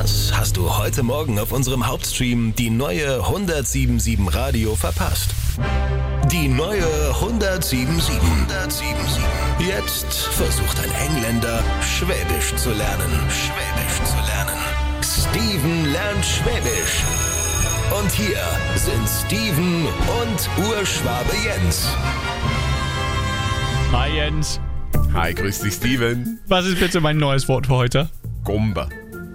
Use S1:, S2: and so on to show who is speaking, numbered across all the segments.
S1: Was hast du heute Morgen auf unserem Hauptstream die neue 107.7 Radio verpasst? Die neue 107.7. Jetzt versucht ein Engländer, Schwäbisch zu lernen. Steven lernt Schwäbisch. Und hier sind Steven und Urschwabe Jens.
S2: Hi Jens.
S3: Hi, grüß dich Steven.
S2: Was ist bitte mein neues Wort für heute?
S3: Gomber.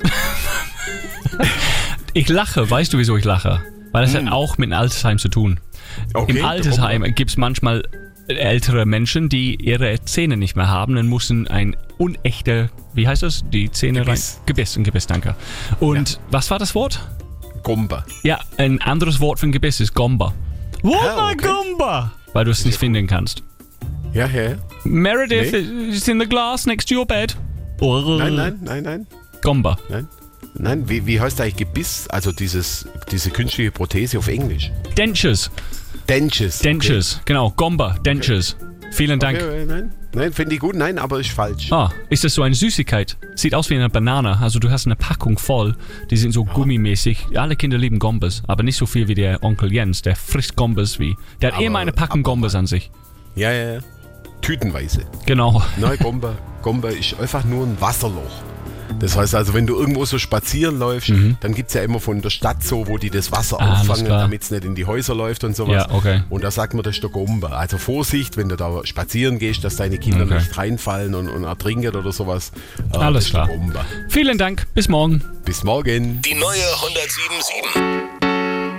S2: Ich lache. Weißt du, wieso ich lache? Weil das hat auch mit einem Altersheim zu tun.
S3: Okay,
S2: Im Altersheim gibt es manchmal ältere Menschen, die ihre Zähne nicht mehr haben. Dann müssen ein unechter, wie heißt das? Die Zähne
S3: Gebiss.
S2: Ein Gebiss, danke. Und was war das Wort?
S3: Gomber.
S2: Ja, ein anderes Wort für ein Gebiss ist Gomber.
S3: okay.
S2: Gomber? Weil du es nicht finden kannst.
S3: Ja.
S2: Meredith is in the glass next to your bed.
S3: Nein.
S2: Gomber.
S3: Nein, wie heißt eigentlich Gebiss? Also diese künstliche Prothese auf Englisch.
S2: Dentures.
S3: Dentures.
S2: Genau, Gomber, Dentures. Vielen Dank.
S3: Okay, nein, finde ich gut. Nein, aber ist falsch.
S2: Ist das so eine Süßigkeit? Sieht aus wie eine Banane. Also du hast eine Packung voll. Die sind so gummimäßig. Alle Kinder lieben Gombas, aber nicht so viel wie der Onkel Jens. Der frisst Gombas wie. Der hat immer eine Packung Gombas an sich.
S3: Ja. Tütenweise.
S2: Genau.
S3: Nein, Gomber ist einfach nur ein Wasserloch. Das heißt also, wenn du irgendwo so spazieren läufst, dann gibt es ja immer von der Stadt so, wo die das Wasser auffangen, damit es nicht in die Häuser läuft und sowas.
S2: Ja, okay.
S3: Und da sagt man, das ist der Gomber. Also Vorsicht, wenn du da spazieren gehst, dass deine Kinder nicht reinfallen und ertrinken oder sowas.
S2: Alles klar.
S3: Der Gomber.
S2: Vielen Dank. Bis morgen.
S3: Bis morgen.
S1: Die neue 107.7.